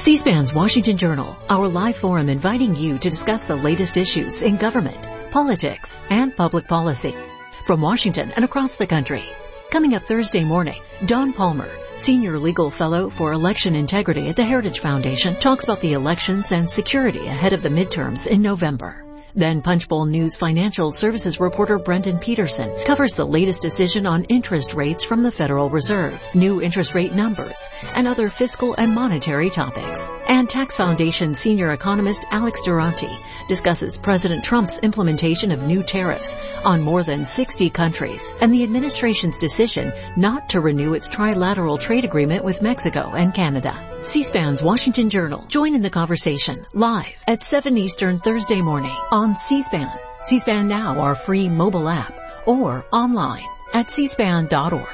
C-SPAN's Washington Journal, our live forum inviting you to discuss the latest issues in government, politics, and public policy from Washington and across the country. Coming up Thursday morning, Don Palmer, Senior Legal Fellow for Election Integrity at the Heritage Foundation, talks about the elections and security ahead of the midterms in November. Then Punchbowl News financial services reporter Brendan Peterson covers the latest decision on interest rates from the Federal Reserve, new interest rate numbers, and other fiscal and monetary topics. And Tax Foundation senior economist Alex Durante discusses President Trump's implementation of new tariffs on more than 60 countries and the administration's decision not to renew its trilateral trade agreement with Mexico and Canada. C-SPAN's Washington Journal. Join in the conversation live at 7 Eastern Thursday morning on C-SPAN, C-SPAN Now, our free mobile app, or online at cspan.org.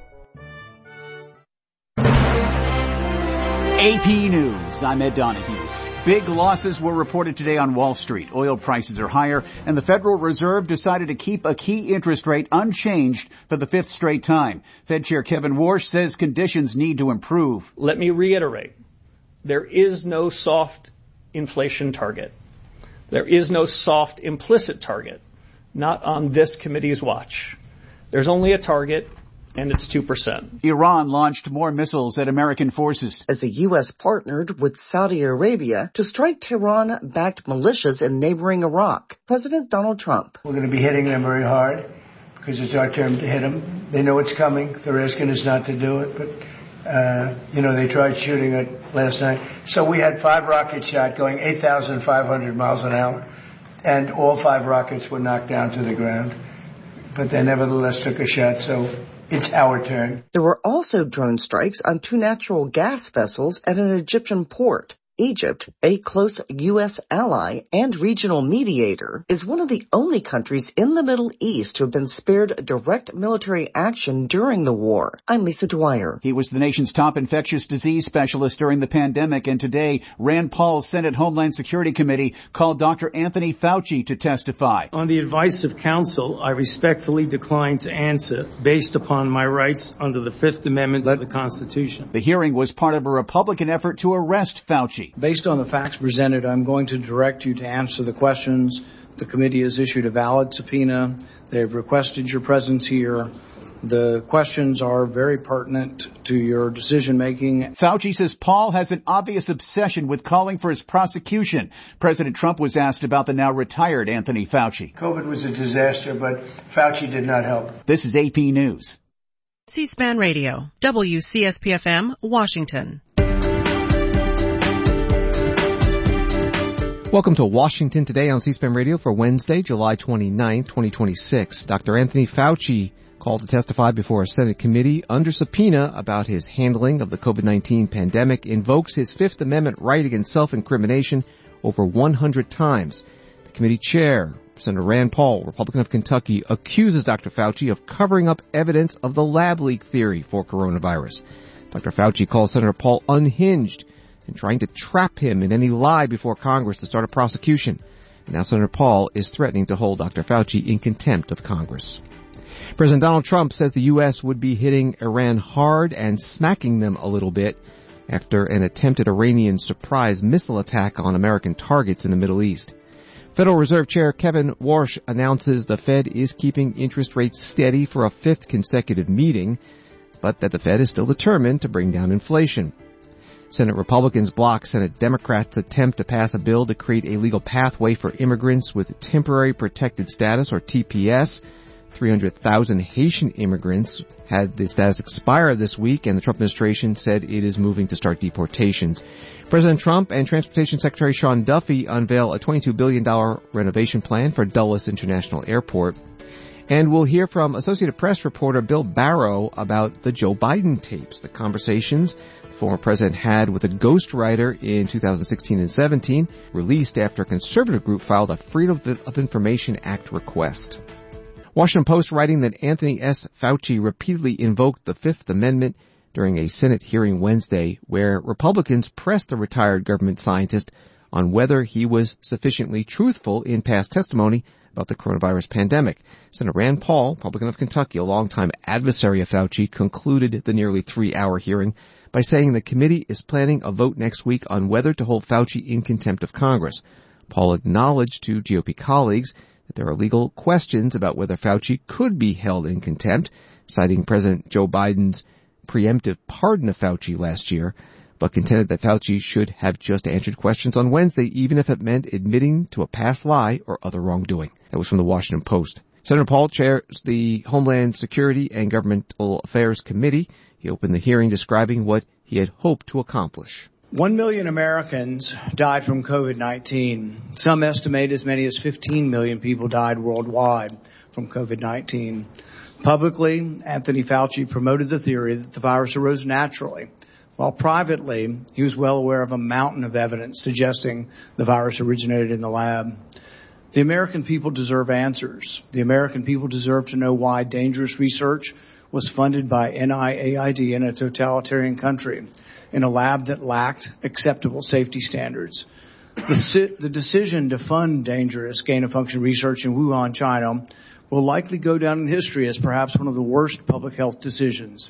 AP News, I'm Ed Donahue. Big losses were reported today on Wall Street. Oil prices are higher, and the Federal Reserve decided to keep a key interest rate unchanged for the fifth straight time. Fed Chair Kevin Warsh says conditions need to improve. Let me reiterate, there is no soft inflation target. There is no soft implicit target, not on this committee's watch. There's only a target, and it's 2%. Iran launched more missiles at American forces. As the U.S. partnered with Saudi Arabia to strike Tehran-backed militias in neighboring Iraq. President Donald Trump. We're going to be hitting them very hard because it's our turn to hit them. They know it's coming. They're asking us not to do it, but they tried shooting it last night. So we had 5 rockets shot going 8,500 miles an hour, and all 5 rockets were knocked down to the ground. But they nevertheless took a shot, so it's our turn. There were also drone strikes on 2 natural gas vessels at an Egyptian port. Egypt, a close U.S. ally and regional mediator, is one of the only countries in the Middle East to have been spared direct military action during the war. I'm Lisa Dwyer. He was the nation's top infectious disease specialist during the pandemic, and today Rand Paul's Senate Homeland Security Committee called Dr. Anthony Fauci to testify. On the advice of counsel, I respectfully decline to answer based upon my rights under the Fifth Amendment of the Constitution. The hearing was part of a Republican effort to arrest Fauci. Based on the facts presented, I'm going to direct you to answer the questions. The committee has issued a valid subpoena. They've requested your presence here. The questions are very pertinent to your decision-making. Fauci says Paul has an obvious obsession with calling for his prosecution. President Trump was asked about the now retired Anthony Fauci. COVID was a disaster, but Fauci did not help. This is AP News. C-SPAN Radio, WCSP-FM, Washington. Welcome to Washington Today on C-SPAN Radio for Wednesday, July 29, 2026. Dr. Anthony Fauci called to testify before a Senate committee under subpoena about his handling of the COVID-19 pandemic, invokes his Fifth Amendment right against self-incrimination over 100 times. The committee chair, Senator Rand Paul, Republican of Kentucky, accuses Dr. Fauci of covering up evidence of the lab leak theory for coronavirus. Dr. Fauci calls Senator Paul unhinged and trying to trap him in any lie before Congress to start a prosecution. And now Senator Paul is threatening to hold Dr. Fauci in contempt of Congress. President Donald Trump says the U.S. would be hitting Iran hard and smacking them a little bit after an attempted Iranian surprise missile attack on American targets in the Middle East. Federal Reserve Chair Kevin Warsh announces the Fed is keeping interest rates steady for a 5th consecutive meeting, but that the Fed is still determined to bring down inflation. Senate Republicans block Senate Democrats' attempt to pass a bill to create a legal pathway for immigrants with temporary protected status, or TPS. 300,000 Haitian immigrants had the status expire this week, and the Trump administration said it is moving to start deportations. President Trump and Transportation Secretary Sean Duffy unveil a $22 billion renovation plan for Dulles International Airport. And we'll hear from Associated Press reporter Bill Barrow about the Joe Biden tapes, the conversations the former president had with a ghostwriter in 2016 and 17, released after a conservative group filed a Freedom of Information Act request. Washington Post writing that Anthony S. Fauci repeatedly invoked the Fifth Amendment during a Senate hearing Wednesday, where Republicans pressed the retired government scientist on whether he was sufficiently truthful in past testimony about the coronavirus pandemic. Senator Rand Paul, Republican of Kentucky, a longtime adversary of Fauci, concluded the nearly 3-hour hearing by saying the committee is planning a vote next week on whether to hold Fauci in contempt of Congress. Paul acknowledged to GOP colleagues that there are legal questions about whether Fauci could be held in contempt, citing President Joe Biden's preemptive pardon of Fauci last year, but contended that Fauci should have just answered questions on Wednesday, even if it meant admitting to a past lie or other wrongdoing. That was from the Washington Post. Senator Paul chairs the Homeland Security and Governmental Affairs Committee. He opened the hearing describing what he had hoped to accomplish. 1 million Americans died from COVID-19. Some estimate as many as 15 million people died worldwide from COVID-19. Publicly, Anthony Fauci promoted the theory that the virus arose naturally, while privately, he was well aware of a mountain of evidence suggesting the virus originated in the lab. The American people deserve answers. The American people deserve to know why dangerous research was funded by NIAID in a totalitarian country, in a lab that lacked acceptable safety standards. The decision to fund dangerous gain-of-function research in Wuhan, China, will likely go down in history as perhaps one of the worst public health decisions.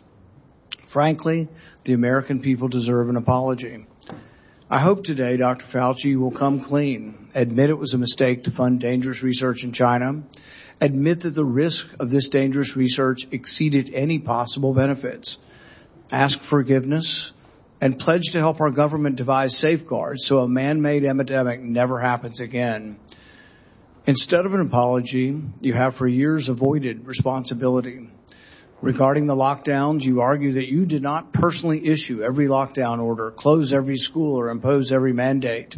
Frankly, the American people deserve an apology. I hope today Dr. Fauci will come clean, admit it was a mistake to fund dangerous research in China, admit that the risk of this dangerous research exceeded any possible benefits, ask forgiveness, and pledge to help our government devise safeguards so a man-made epidemic never happens again. Instead of an apology, you have for years avoided responsibility. Regarding the lockdowns, you argue that you did not personally issue every lockdown order, close every school, or impose every mandate.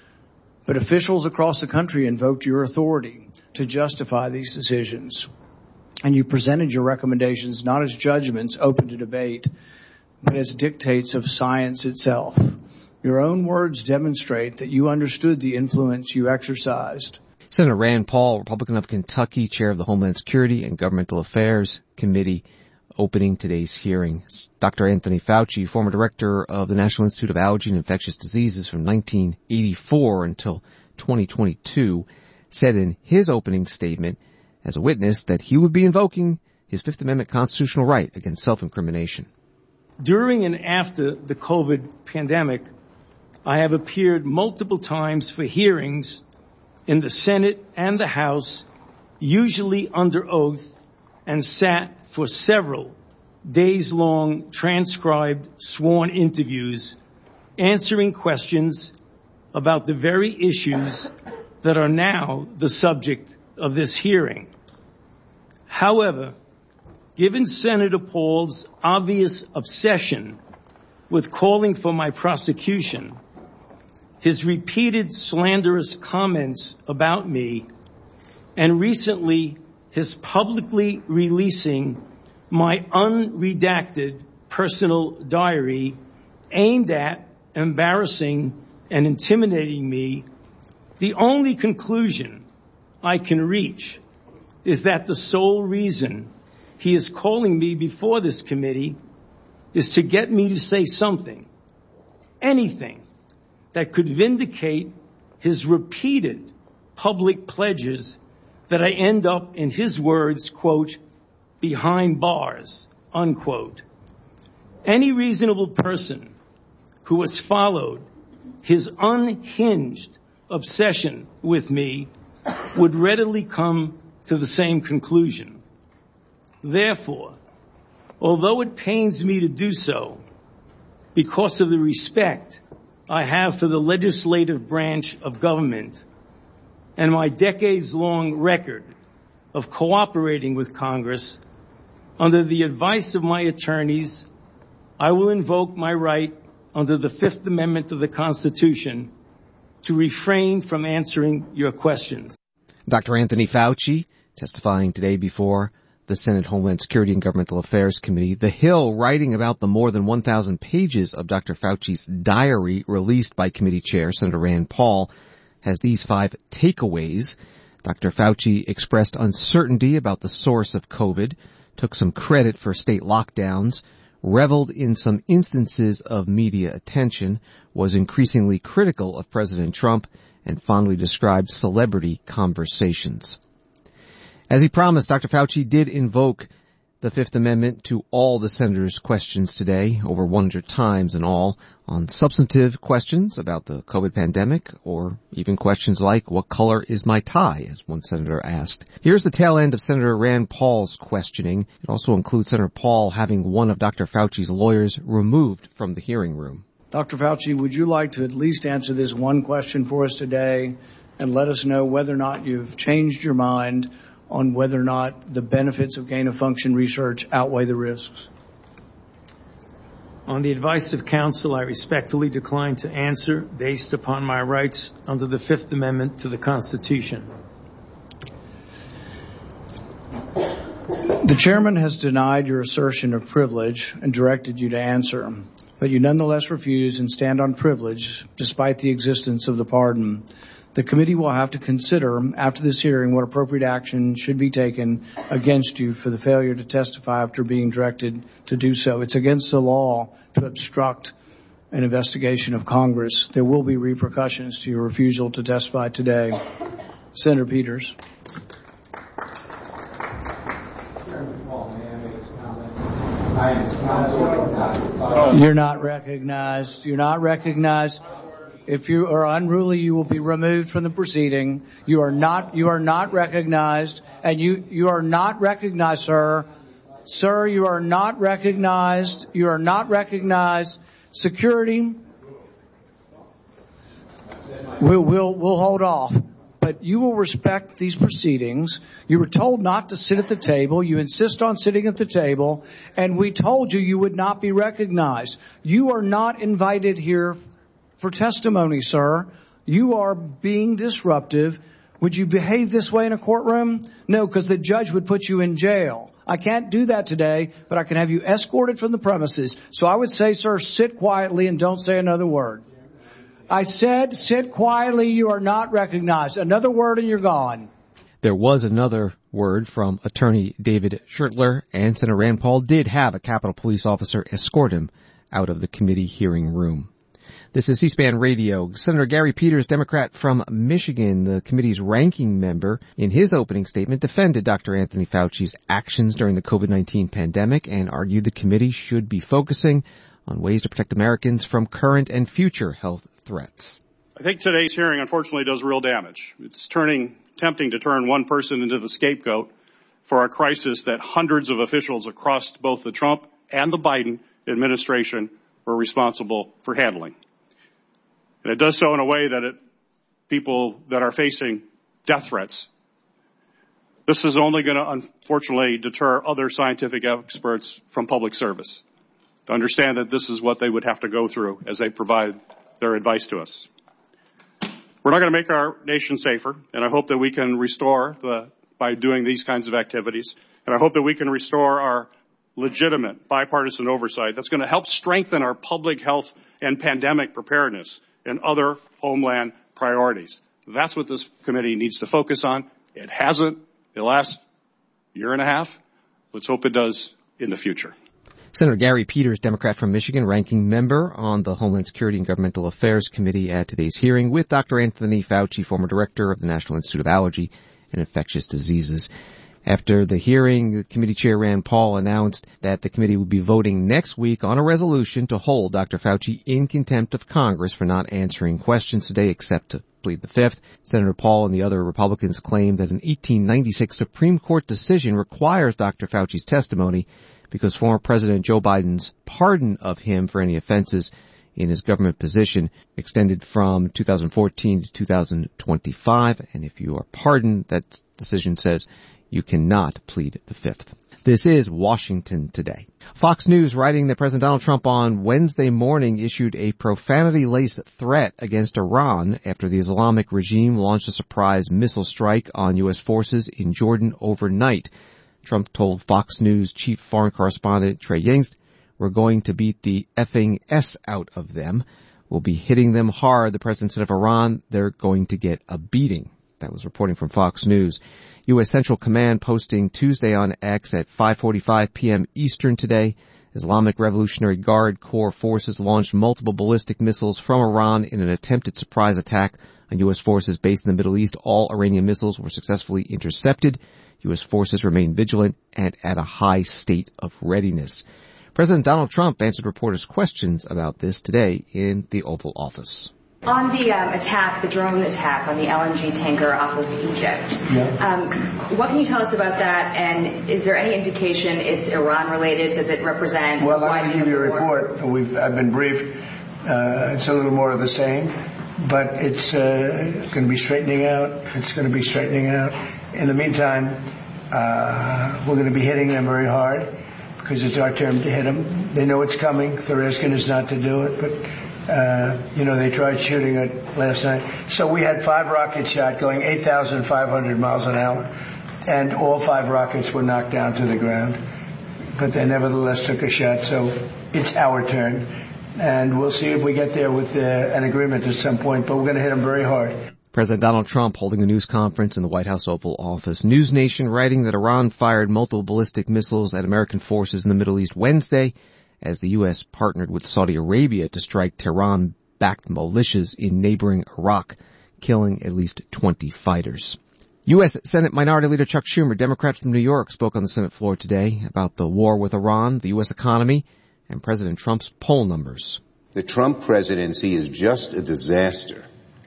But officials across the country invoked your authority to justify these decisions. And you presented your recommendations not as judgments open to debate, but as dictates of science itself. Your own words demonstrate that you understood the influence you exercised. Senator Rand Paul, Republican of Kentucky, chair of the Homeland Security and Governmental Affairs Committee, opening today's hearing. Dr. Anthony Fauci, former director of the National Institute of Allergy and Infectious Diseases from 1984 until 2022, said in his opening statement as a witness that he would be invoking his Fifth Amendment constitutional right against self-incrimination. During and after the COVID pandemic, I have appeared multiple times for hearings in the Senate and the House, usually under oath, and sat for several days-long transcribed sworn interviews answering questions about the very issues that are now the subject of this hearing. However, given Senator Paul's obvious obsession with calling for my prosecution, his repeated slanderous comments about me, and recently his publicly releasing my unredacted personal diary aimed at embarrassing and intimidating me, the only conclusion I can reach is that the sole reason he is calling me before this committee is to get me to say something, anything, that could vindicate his repeated public pledges that I end up, in his words, quote, behind bars, unquote. Any reasonable person who has followed his unhinged obsession with me would readily come to the same conclusion. Therefore, although it pains me to do so, because of the respect I have for the legislative branch of government and my decades-long record of cooperating with Congress, under the advice of my attorneys, I will invoke my right under the Fifth Amendment of the Constitution to refrain from answering your questions. Dr. Anthony Fauci testifying today before the Senate Homeland Security and Governmental Affairs Committee. The Hill, writing about the more than 1,000 pages of Dr. Fauci's diary released by committee chair Senator Rand Paul, has these 5 takeaways. Dr. Fauci expressed uncertainty about the source of COVID, took some credit for state lockdowns, reveled in some instances of media attention, was increasingly critical of President Trump, and fondly described celebrity conversations. As he promised, Dr. Fauci did invoke the Fifth Amendment to all the senators' questions today, over 100 times in all, on substantive questions about the COVID pandemic, or even questions like, what color is my tie, as one senator asked. Here's the tail end of Senator Rand Paul's questioning. It also includes Senator Paul having one of Dr. Fauci's lawyers removed from the hearing room. Dr. Fauci, would you like to at least answer this one question for us today and let us know whether or not you've changed your mind on whether or not the benefits of gain-of-function research outweigh the risks? On the advice of counsel, I respectfully decline to answer based upon my rights under the Fifth Amendment to the Constitution. The chairman has denied your assertion of privilege and directed you to answer, but you nonetheless refuse and stand on privilege despite the existence of the pardon. The committee will have to consider after this hearing what appropriate action should be taken against you for the failure to testify after being directed to do so. It's against the law to obstruct an investigation of Congress. There will be repercussions to your refusal to testify today. Senator Peters. You're not recognized. You're not recognized. If you are unruly, you will be removed from the proceeding. You are not recognized, and you are not recognized, sir. Sir, you are not recognized. You are not recognized. Security, we'll hold off. But you will respect these proceedings. You were told not to sit at the table. You insist on sitting at the table, and we told you you would not be recognized. You are not invited here for testimony, sir. You are being disruptive. Would you behave this way in a courtroom? No, because the judge would put you in jail. I can't do that today, but I can have you escorted from the premises. So I would say, sir, sit quietly and don't say another word. I said sit quietly. You are not recognized. Another word and you're gone. There was another word from Attorney David Schertler, and Senator Rand Paul did have a Capitol Police officer escort him out of the committee hearing room. This is C-SPAN Radio. Senator Gary Peters, Democrat from Michigan, the committee's ranking member, in his opening statement defended Dr. Anthony Fauci's actions during the COVID-19 pandemic and argued the committee should be focusing on ways to protect Americans from current and future health threats. I think today's hearing, unfortunately, does real damage. It's tempting to turn one person into the scapegoat for a crisis that hundreds of officials across both the Trump and the Biden administration were responsible for handling. And it does so in a way that people that are facing death threats, this is only going to unfortunately deter other scientific experts from public service to understand that this is what they would have to go through as they provide their advice to us. We're not going to make our nation safer, and I hope that we can restore by doing these kinds of activities, and I hope that we can restore our legitimate bipartisan oversight that's going to help strengthen our public health and pandemic preparedness and other homeland priorities. That's what this committee needs to focus on. It hasn't the last year and a half. Let's hope it does in the future. Senator Gary Peters, Democrat from Michigan, ranking member on the Homeland Security and Governmental Affairs Committee at today's hearing with Dr. Anthony Fauci, former director of the National Institute of Allergy and Infectious Diseases. After the hearing, the committee chair Rand Paul announced that the committee would be voting next week on a resolution to hold Dr. Fauci in contempt of Congress for not answering questions today except to plead the Fifth. Senator Paul and the other Republicans claim that an 1896 Supreme Court decision requires Dr. Fauci's testimony because former President Joe Biden's pardon of him for any offenses in his government position extended from 2014 to 2025. And if you are pardoned, that decision says you cannot plead the Fifth. This is Washington Today. Fox News, writing that President Donald Trump on Wednesday morning issued a profanity-laced threat against Iran after the Islamic regime launched a surprise missile strike on U.S. forces in Jordan overnight. Trump told Fox News chief foreign correspondent Trey Yingst, "We're going to beat the effing S out of them. We'll be hitting them hard." The president said of Iran, they're going to get a beating. That was reporting from Fox News. U.S. Central Command posting Tuesday on X at 5:45 p.m. Eastern today. Islamic Revolutionary Guard Corps forces launched multiple ballistic missiles from Iran in an attempted surprise attack on U.S. forces based in the Middle East. All Iranian missiles were successfully intercepted. U.S. forces remain vigilant and at a high state of readiness. President Donald Trump answered reporters' questions about this today in the Oval Office. On the attack, the drone attack on the LNG tanker off of Egypt, what can you tell us about that? And is there any indication it's Iran-related? Does it represent? Well, I'm going to give you a report. I've been briefed. It's a little more of the same, but it's going to be straightening out. It's going to be straightening out. In the meantime, we're going to be hitting them very hard because it's our turn to hit them. They know it's coming. They're asking us not to do it, but they tried shooting it last night. So we had 5 rockets shot going 8,500 miles an hour, and all 5 rockets were knocked down to the ground. But they nevertheless took a shot, so it's our turn. And we'll see if we get there with an agreement at some point, but we're going to hit them very hard. President Donald Trump holding a news conference in the White House Oval Office. News Nation writing that Iran fired multiple ballistic missiles at American forces in the Middle East Wednesday, as the U.S. partnered with Saudi Arabia to strike Tehran-backed militias in neighboring Iraq, killing at least 20 fighters. U.S. Senate Minority Leader Chuck Schumer, Democrat from New York, spoke on the Senate floor today about the war with Iran, the U.S. economy, and President Trump's poll numbers. The Trump presidency is just a disaster,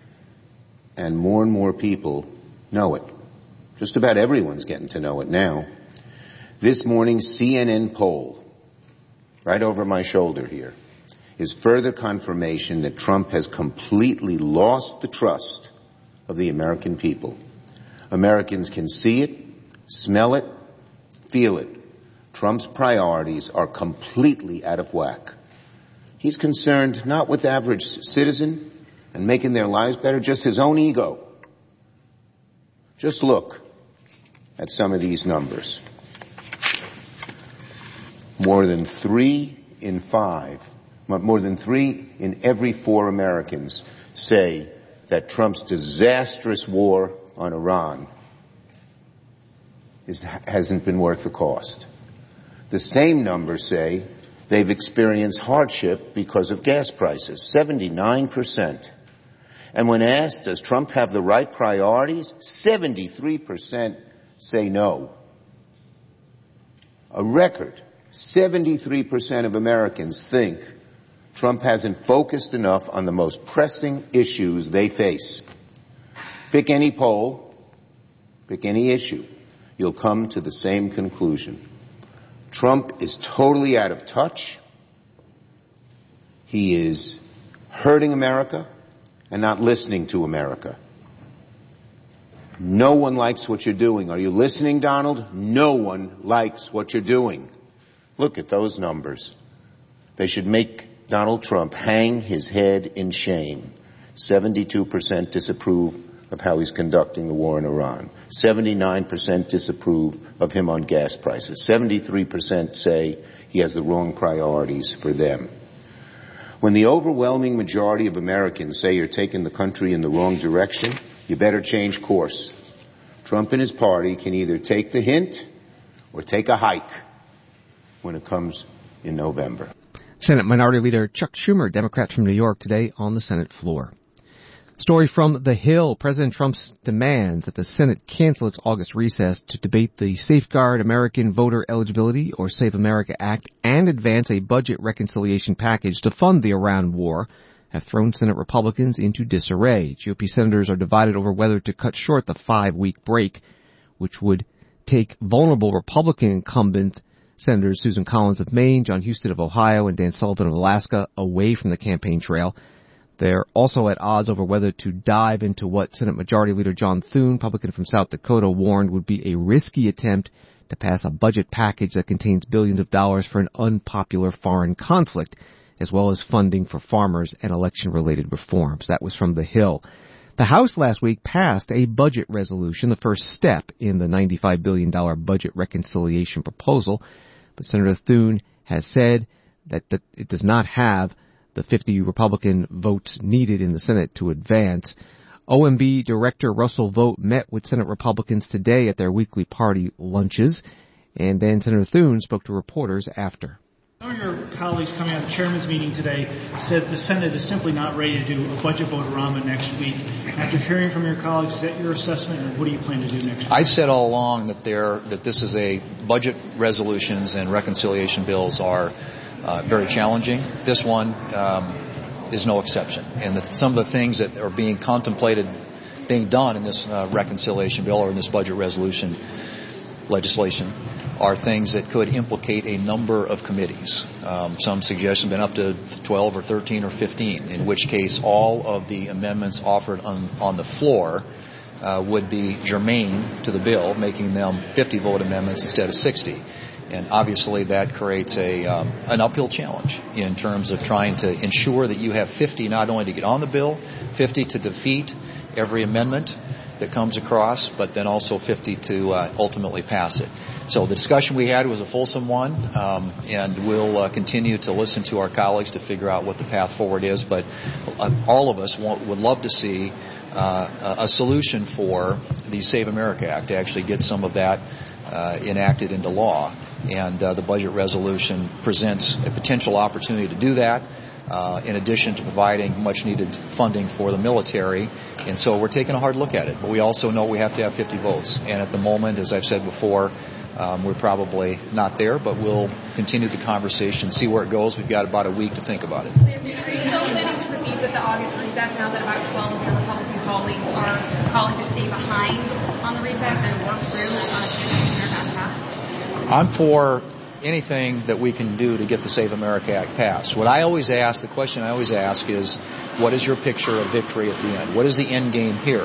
and more people know it. Just about everyone's getting to know it now. This morning's CNN poll, right over my shoulder here, is further confirmation that Trump has completely lost the trust of the American people. Americans can see it, smell it, feel it. Trump's priorities are completely out of whack. He's concerned not with the average citizen and making their lives better, just his own ego. Just look at some of these numbers. More than 3 in every 4 Americans say that Trump's disastrous war on Iran hasn't been worth the cost. The same numbers say they've experienced hardship because of gas prices, 79%. And when asked, does Trump have the right priorities, 73% say no. A record. 73% of Americans think Trump hasn't focused enough on the most pressing issues they face. Pick any poll, pick any issue, you'll come to the same conclusion. Trump is totally out of touch. He is hurting America and not listening to America. No one likes what you're doing. Are you listening, Donald? No one likes what you're doing. Look at those numbers. They should make Donald Trump hang his head in shame. 72% disapprove of how he's conducting the war in Iran. 79% disapprove of him on gas prices. 73% say he has the wrong priorities for them. When the overwhelming majority of Americans say you're taking the country in the wrong direction, you better change course. Trump and his party can either take the hint or take a hike when it comes in November. Senate Minority Leader Chuck Schumer, Democrat from New York, today on the Senate floor. Story from The Hill. President Trump's demands that the Senate cancel its August recess to debate the Safeguard American Voter Eligibility, or Save America Act, and advance a budget reconciliation package to fund the Iran war have thrown Senate Republicans into disarray. GOP senators are divided over whether to cut short the 5-week break, which would take vulnerable Republican incumbent Senators Susan Collins of Maine, John Huston of Ohio, and Dan Sullivan of Alaska away from the campaign trail. They're also at odds over whether to dive into what Senate Majority Leader John Thune, Republican from South Dakota, warned would be a risky attempt to pass a budget package that contains billions of dollars for an unpopular foreign conflict, as well as funding for farmers and election-related reforms. That was from The Hill. The House last week passed a budget resolution, the first step in the $95 billion budget reconciliation proposal. But Senator Thune has said that it does not have the 50 Republican votes needed in the Senate to advance. OMB Director Russell Vought met with Senate Republicans today at their weekly party lunches, and then Senator Thune spoke to reporters after. Some of your colleagues coming out of the chairman's meeting today said the Senate is simply not ready to do a budget vote-a-rama next week. After hearing from your colleagues, is that your assessment, or what do you plan to do next week? I've said all along that this is a budget resolutions and reconciliation bills are very challenging. This one is no exception, and that some of the things that are being contemplated being done in this reconciliation bill or in this budget resolution legislation are things that could implicate a number of committees. Some suggestions have been up to 12 or 13 or 15, in which case all of the amendments offered on the floor would be germane to the bill, making them 50-vote amendments instead of 60. And obviously that creates an uphill challenge in terms of trying to ensure that you have 50 not only to get on the bill, 50 to defeat every amendment that comes across, but then also 50 to ultimately pass it. So the discussion we had was a fulsome one, and we'll continue to listen to our colleagues to figure out what the path forward is. But all of us would love to see a solution for the Save America Act to actually get some of that enacted into law. And the budget resolution presents a potential opportunity to do that, in addition to providing much-needed funding for the military. And so we're taking a hard look at it. But we also know we have to have 50 votes. And at the moment, as I've said before, we're probably not there, but we'll continue the conversation, see where it goes. We've got about a week to think about it. Are you still planning to proceed with the August recess now that about 12 of your Republican colleagues are calling to stay behind on the recess and work through Save America Act passed? I'm for anything that we can do to get the Save America Act passed. The question I always ask is, what is your picture of victory at the end? What is the end game here?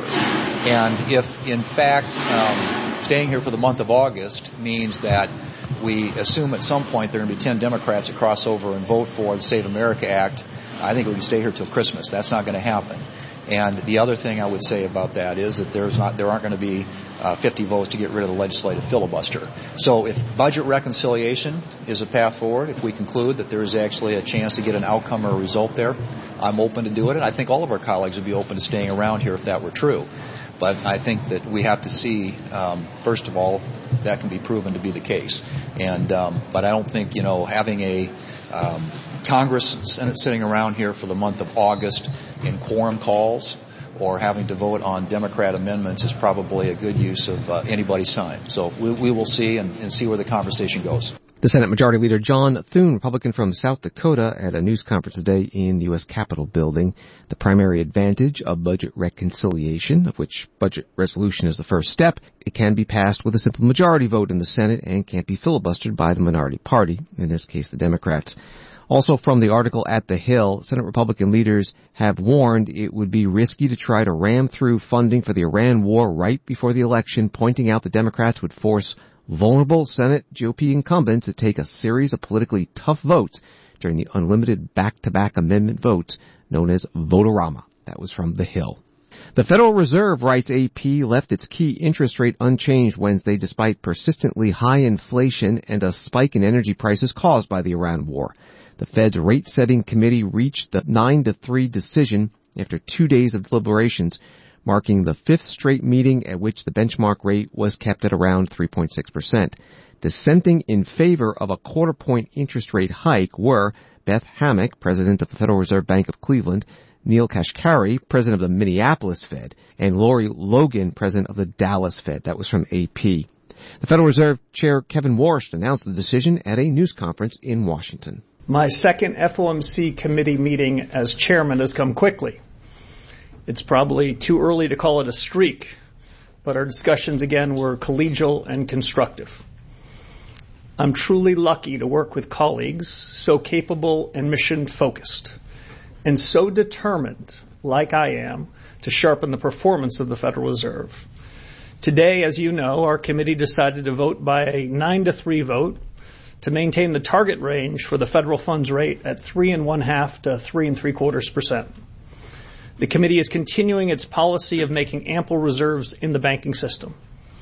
And if, in fact, staying here for the month of August means that we assume at some point there are going to be 10 Democrats that cross over and vote for the Save America Act, I think we can stay here till Christmas. That's not going to happen. And the other thing I would say about that is that there aren't going to be 50 votes to get rid of the legislative filibuster. So if budget reconciliation is a path forward, if we conclude that there is actually a chance to get an outcome or a result there, I'm open to doing it. I think all of our colleagues would be open to staying around here if that were true. But I think that we have to see, first of all, that can be proven to be the case. And but I don't think, having a Congress and Senate sitting around here for the month of August in quorum calls or having to vote on Democrat amendments is probably a good use of anybody's time. So we will see and see where the conversation goes. The Senate Majority Leader John Thune, Republican from South Dakota, at a news conference today in the U.S. Capitol building. The primary advantage of budget reconciliation, of which budget resolution is the first step, it can be passed with a simple majority vote in the Senate and can't be filibustered by the minority party, in this case the Democrats. Also from the article at The Hill, Senate Republican leaders have warned it would be risky to try to ram through funding for the Iran war right before the election, pointing out the Democrats would force vulnerable Senate GOP incumbents to take a series of politically tough votes during the unlimited back-to-back amendment votes known as vote-a-rama. That was from The Hill. The Federal Reserve, writes AP, left its key interest rate unchanged Wednesday despite persistently high inflation and a spike in energy prices caused by the Iran war. The Fed's rate-setting committee reached the 9-3 decision after 2 days of deliberations, marking the fifth straight meeting at which the benchmark rate was kept at around 3.6%. Dissenting in favor of a quarter-point interest rate hike were Beth Hammack, president of the Federal Reserve Bank of Cleveland, Neil Kashkari, president of the Minneapolis Fed, and Lori Logan, president of the Dallas Fed. That was from AP. The Federal Reserve Chair Kevin Warsh announced the decision at a news conference in Washington. My second FOMC committee meeting as chairman has come quickly. It's probably too early to call it a streak, but our discussions again were collegial and constructive. I'm truly lucky to work with colleagues so capable and mission-focused, and so determined, like I am, to sharpen the performance of the Federal Reserve. Today, as you know, our committee decided to vote by a 9-3 vote to maintain the target range for the federal funds rate at 3.5% to 3.75%. The committee is continuing its policy of making ample reserves in the banking system.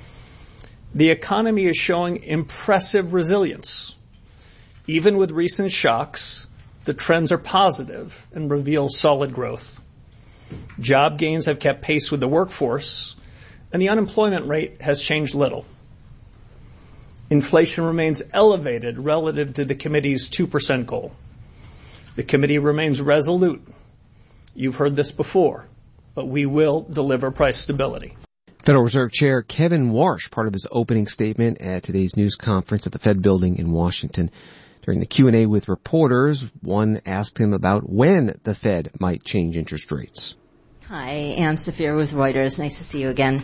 The economy is showing impressive resilience. Even with recent shocks, the trends are positive and reveal solid growth. Job gains have kept pace with the workforce, and the unemployment rate has changed little. Inflation remains elevated relative to the committee's 2% goal. The committee remains resolute. You've heard this before, but we will deliver price stability. Federal Reserve Chair Kevin Warsh, part of his opening statement at today's news conference at the Fed building in Washington. During the Q&A with reporters, one asked him about when the Fed might change interest rates. Hi, Ann Saphir with Reuters. Nice to see you again.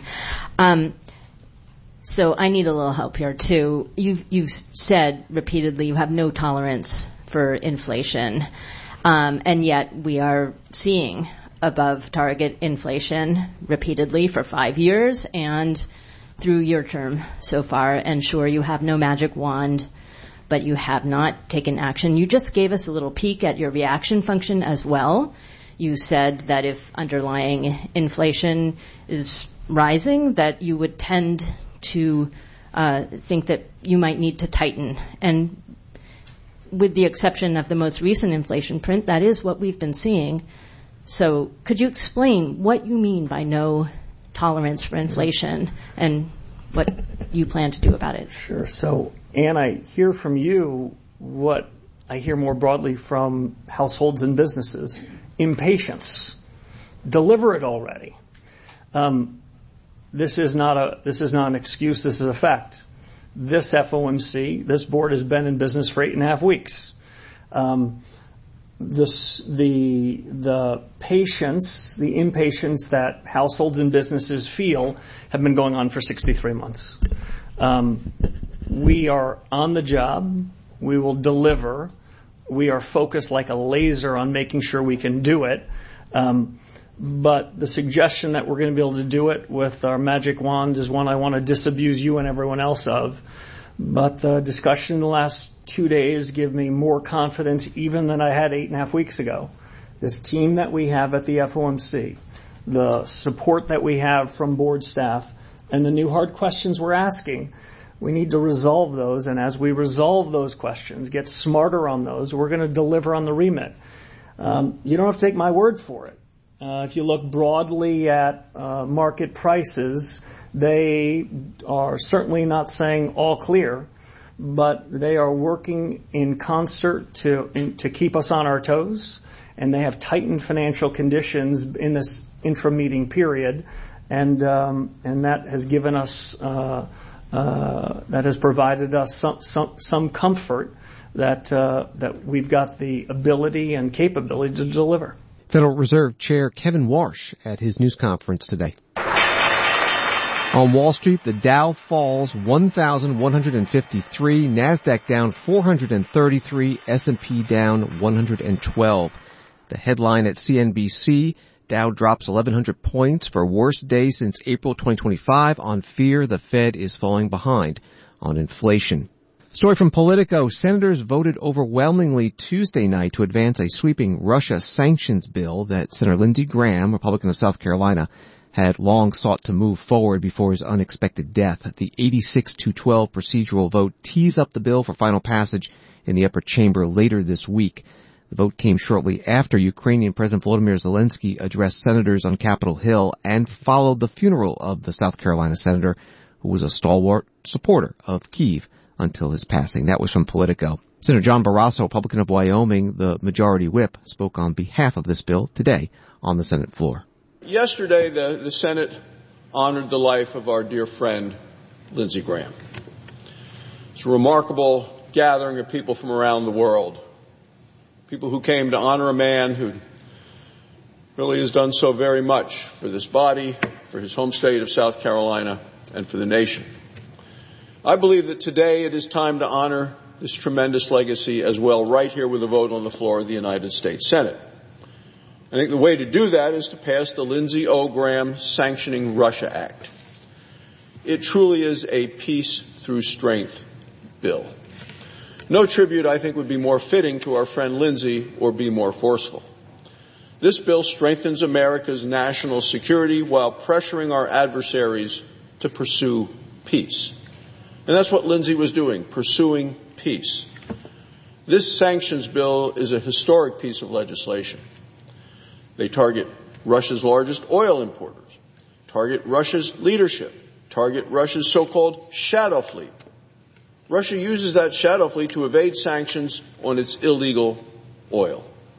So I need a little help here, too. You've said repeatedly you have no tolerance for inflation, and yet we are seeing above target inflation repeatedly for 5 years and through your term so far. And sure, you have no magic wand, but you have not taken action. You just gave us a little peek at your reaction function as well. You said that if underlying inflation is rising, that you would tend to think that you might need to tighten. And with the exception of the most recent inflation print, that is what we've been seeing. So could you explain what you mean by no tolerance for inflation and what you plan to do about it? Sure. So, Ann, I hear from you what I hear more broadly from households and businesses: impatience. Deliver it already. This is not an excuse. This is a fact. This FOMC, this board has been in business for 8.5 weeks. The patience, the impatience that households and businesses feel have been going on for 63 months. We are on the job. We will deliver. We are focused like a laser on making sure we can do it. But the suggestion that we're going to be able to do it with our magic wand is one I want to disabuse you and everyone else of. But the discussion in the last 2 days give me more confidence even than I had 8.5 weeks ago. This team that we have at the FOMC, the support that we have from board staff, and the new hard questions we're asking, we need to resolve those. And as we resolve those questions, get smarter on those, we're going to deliver on the remit. You don't have to take my word for it. If you look broadly at market prices, they are certainly not saying all clear, but they are working in concert to keep us on our toes, and they have tightened financial conditions in this intra-meeting period, and that has given us that has provided us some comfort that we've got the ability and capability to deliver. Federal Reserve Chair Kevin Warsh at his news conference today. On Wall Street, the Dow falls 1,153, NASDAQ down 433, S&P down 112. The headline at CNBC, Dow drops 1,100 points for worst day since April 2025 on fear the Fed is falling behind on inflation. Story from Politico. Senators voted overwhelmingly Tuesday night to advance a sweeping Russia sanctions bill that Senator Lindsey Graham, Republican of South Carolina, had long sought to move forward before his unexpected death. The 86-12 procedural vote tees up the bill for final passage in the upper chamber later this week. The vote came shortly after Ukrainian President Volodymyr Zelensky addressed senators on Capitol Hill and followed the funeral of the South Carolina senator, who was a stalwart supporter of Kyiv until his passing. That was from Politico. Senator John Barrasso, Republican of Wyoming, the majority whip, spoke on behalf of this bill today on the Senate floor. Yesterday, the Senate honored the life of our dear friend, Lindsey Graham. It's a remarkable gathering of people from around the world, people who came to honor a man who really has done so very much for this body, for his home state of South Carolina, and for the nation. I believe that today it is time to honor this tremendous legacy as well, right here with a vote on the floor of the United States Senate. I think the way to do that is to pass the Lindsey O. Graham Sanctioning Russia Act. It truly is a peace through strength bill. No tribute, I think, would be more fitting to our friend Lindsey or be more forceful. This bill strengthens America's national security while pressuring our adversaries to pursue peace. And that's what Lindsey was doing, pursuing peace. This sanctions bill is a historic piece of legislation. They target Russia's largest oil importers, target Russia's leadership, target Russia's so-called shadow fleet. Russia uses that shadow fleet to evade sanctions on its illegal oil.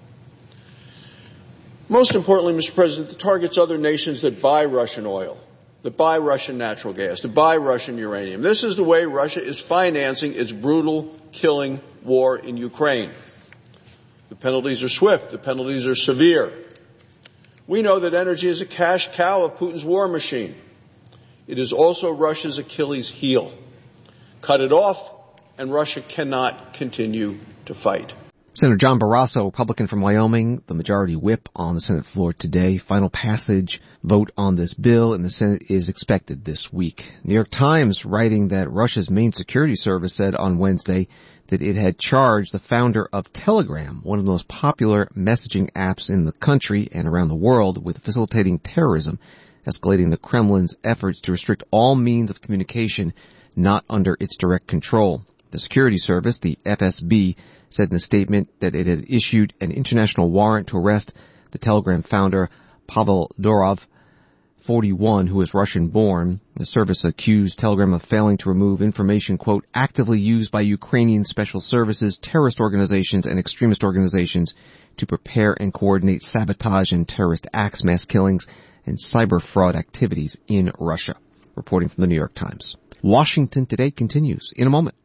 Most importantly, Mr. President, it targets other nations that buy Russian oil, that buy Russian natural gas, that buy Russian uranium. This is the way Russia is financing its brutal, killing war in Ukraine. The penalties are swift. The penalties are severe. We know that energy is a cash cow of Putin's war machine. It is also Russia's Achilles heel. Cut it off, and Russia cannot continue to fight. Senator John Barrasso, Republican from Wyoming, the majority whip on the Senate floor today. Final passage vote on this bill in the Senate is expected this week. New York Times writing that Russia's main security service said on Wednesday that it had charged the founder of Telegram, one of the most popular messaging apps in the country and around the world, with facilitating terrorism, escalating the Kremlin's efforts to restrict all means of communication not under its direct control. The security service, the FSB, said in a statement that it had issued an international warrant to arrest the Telegram founder, Pavel Durov, 41, who is Russian-born. The service accused Telegram of failing to remove information, quote, actively used by Ukrainian special services, terrorist organizations, and extremist organizations to prepare and coordinate sabotage and terrorist acts, mass killings, and cyber fraud activities in Russia. Reporting from the New York Times. Washington Today continues in a moment.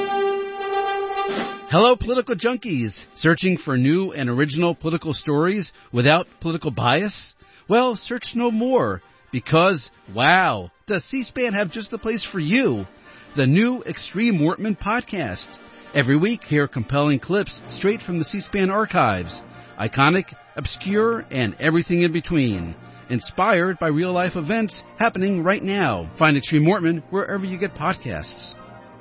Hello, political junkies. Searching for new and original political stories without political bias? Well, search no more, because, wow, does C-SPAN have just the place for you? The new Extreme Wortman podcast. Every week, hear compelling clips straight from the C-SPAN archives. Iconic, obscure, and everything in between. Inspired by real-life events happening right now. Find Extreme Wortman wherever you get podcasts.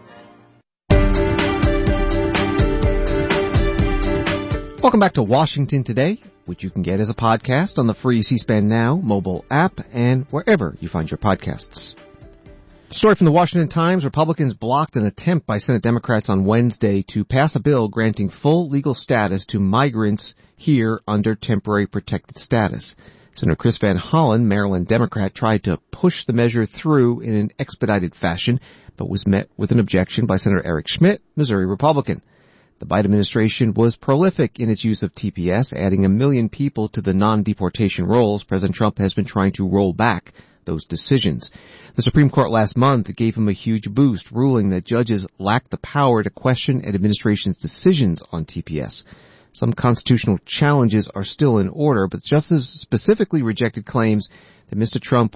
Welcome back to Washington Today, which you can get as a podcast on the free C-SPAN Now mobile app and wherever you find your podcasts. Story from the Washington Times, Republicans blocked an attempt by Senate Democrats on Wednesday to pass a bill granting full legal status to migrants here under temporary protected status. Senator Chris Van Hollen, Maryland Democrat, tried to push the measure through in an expedited fashion, but was met with an objection by Senator Eric Schmitt, Missouri Republican. The Biden administration was prolific in its use of TPS, adding 1 million people to the non-deportation rolls. President Trump has been trying to roll back those decisions. The Supreme Court last month gave him a huge boost, ruling that judges lack the power to question an administration's decisions on TPS. Some constitutional challenges are still in order, but justices specifically rejected claims that Mr. Trump